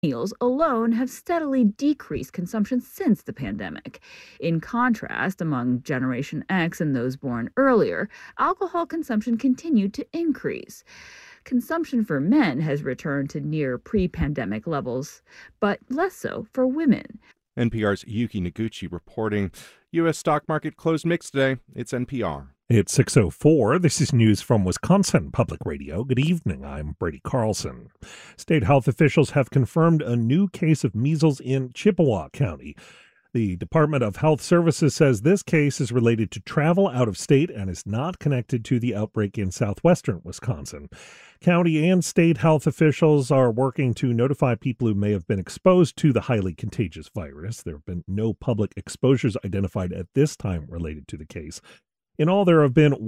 Millennials alone have steadily decreased consumption since the pandemic. In contrast, among Generation X and those born earlier, alcohol consumption continued to increase. Consumption for men has returned to near pre pandemic levels, but less so for women. NPR's Yuki Noguchi reporting. U.S. stock market closed mixed today. It's NPR. It's 6:04. This is news from Wisconsin Public Radio. Good evening. I'm Brady Carlson. State health officials have confirmed a new case of measles in Chippewa County. The Department of Health Services says this case is related to travel out of state and is not connected to the outbreak in southwestern Wisconsin. County and state health officials are working to notify people who may have been exposed to the highly contagious virus. There have been no public exposures identified at this time related to the case. In all, there have been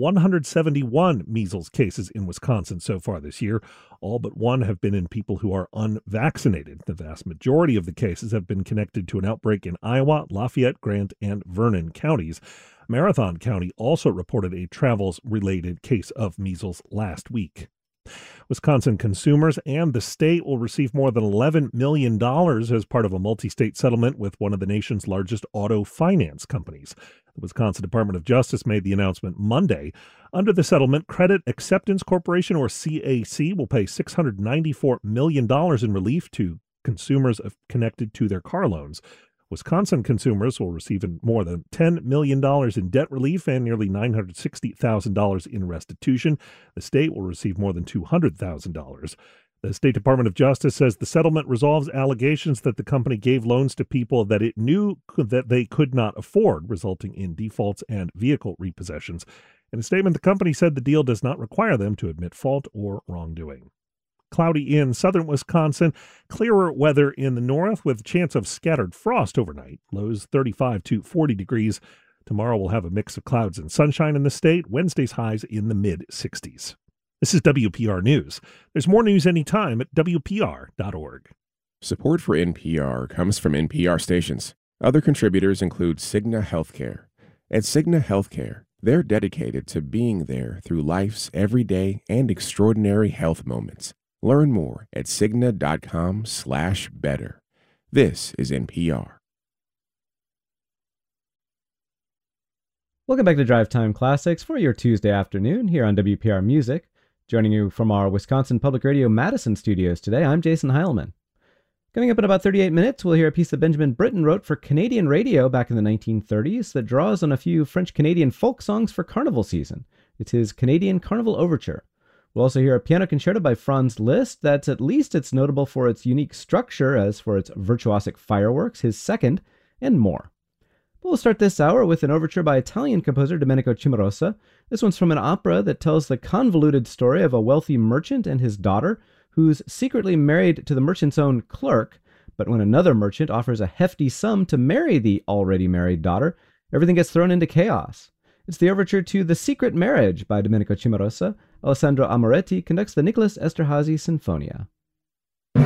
171 measles cases in Wisconsin so far this year. All but one have been in people who are unvaccinated. The vast majority of the cases have been connected to an outbreak in Iowa, Lafayette, Grant, and Vernon counties. Marathon County also reported a travels-related case of measles last week. Wisconsin consumers and the state will receive more than $11 million as part of a multi-state settlement with one of the nation's largest auto finance companies. The Wisconsin Department of Justice made the announcement Monday. Under the settlement, Credit Acceptance Corporation, or CAC, will pay $694 million in relief to consumers connected to their car loans. Wisconsin consumers will receive more than $10 million in debt relief and nearly $960,000 in restitution. The state will receive more than $200,000. The State Department of Justice says the settlement resolves allegations that the company gave loans to people that it knew that they could not afford, resulting in defaults and vehicle repossessions. In a statement, the company said the deal does not require them to admit fault or wrongdoing. Cloudy in southern Wisconsin, clearer weather in the north with a chance of scattered frost overnight. Lows 35 to 40 degrees. Tomorrow we'll have a mix of clouds and sunshine in the state. Wednesday's highs in the mid-60s. This is WPR News. There's more news anytime at WPR.org. Support for NPR comes from NPR stations. Other contributors include Cigna Healthcare. At Cigna Healthcare, they're dedicated to being there through life's everyday and extraordinary health moments. Learn more at Cigna.com/better. This is NPR. Welcome back to Drive Time Classics for your Tuesday afternoon here on WPR Music. Joining you from our Wisconsin Public Radio Madison studios today, I'm Jason Heilman. Coming up in about 38 minutes, we'll hear a piece that Benjamin Britten wrote for Canadian radio back in the 1930s that draws on a few French-Canadian folk songs for carnival season. It's his Canadian Carnival Overture. We'll also hear a piano concerto by Franz Liszt that's at least it's notable for its unique structure as for its virtuosic fireworks, his second, and more. But we'll start this hour with an overture by Italian composer Domenico Cimarosa. This one's from an opera that tells the convoluted story of a wealthy merchant and his daughter who's secretly married to the merchant's own clerk, but when another merchant offers a hefty sum to marry the already married daughter, everything gets thrown into chaos. It's the overture to The Secret Marriage by Domenico Cimarosa. Alessandro Amoretti conducts the Nicholas Esterhazy Sinfonia.